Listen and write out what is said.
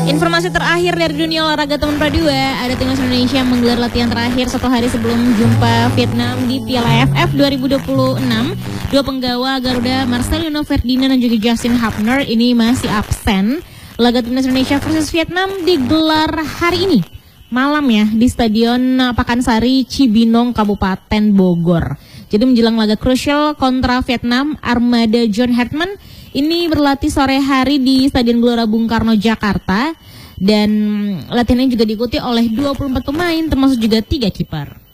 Informasi terakhir dari dunia olahraga teman Pradua, ada timnas Indonesia yang menggelar latihan terakhir 1 hari sebelum jumpa Vietnam di Piala AFF 2026. Dua penggawa Garuda Marcelino Ferdinand dan juga Justin Hubner ini masih absen. Laga timnas Indonesia versus Vietnam digelar hari ini malam ya di Stadion Pakansari Cibinong Kabupaten Bogor. Jadi menjelang laga krusial kontra Vietnam, Armada John Hartman ini berlatih sore hari di Stadion Gelora Bung Karno Jakarta, dan latihannya juga diikuti oleh 24 pemain termasuk juga 3 kiper.